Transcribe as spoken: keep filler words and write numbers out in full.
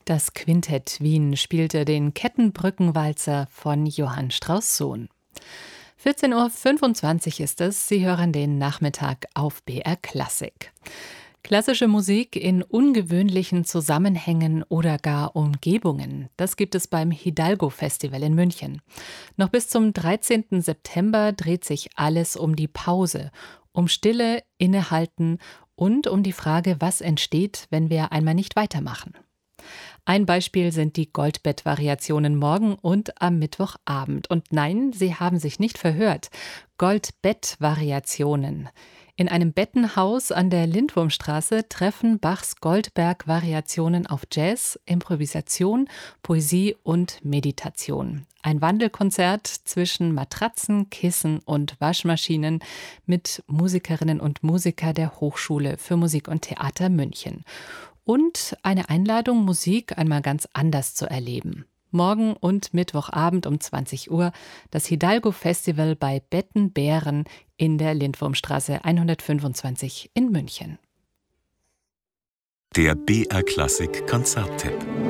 Das Quintett Wien spielte den Kettenbrückenwalzer von Johann Strauss Sohn. vierzehn Uhr fünfundzwanzig ist es. Sie hören den Nachmittag auf B R Klassik. Klassische Musik in ungewöhnlichen Zusammenhängen oder gar Umgebungen. Das gibt es beim Hidalgo Festival in München. Noch bis zum dreizehnten September dreht sich alles um die Pause, um Stille, Innehalten und um die Frage, was entsteht, wenn wir einmal nicht weitermachen. Ein Beispiel sind die Goldbett-Variationen morgen und am Mittwochabend. Und nein, Sie haben sich nicht verhört. Goldbett-Variationen. In einem Bettenhaus an der Lindwurmstraße treffen Bachs Goldberg-Variationen auf Jazz, Improvisation, Poesie und Meditation. Ein Wandelkonzert zwischen Matratzen, Kissen und Waschmaschinen mit Musikerinnen und Musikern der Hochschule für Musik und Theater München. Und eine Einladung, Musik einmal ganz anders zu erleben. Morgen und Mittwochabend um zwanzig Uhr das Hidalgo Festival bei Bettenbären in der Lindwurmstraße hundertfünfundzwanzig in München. Der B R Klassik Konzerttipp.